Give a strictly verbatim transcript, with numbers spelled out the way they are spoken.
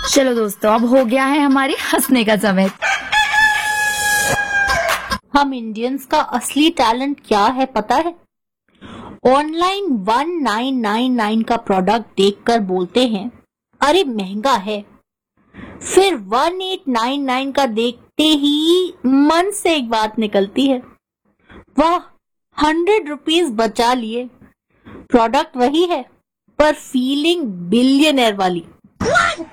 चलो दोस्तों, अब हो गया है हमारे हंसने का समय। हम इंडियंस का असली टैलेंट क्या है पता है? Online one nine nine nine का प्रोडक्ट देखकर बोलते हैं अरे महंगा है, फिर वन एट नाइन नाइन का देखते ही मन से एक बात निकलती है, वाह हंड्रेड रुपीज बचा लिए। प्रोडक्ट वही है पर फीलिंग बिलियनर वाली।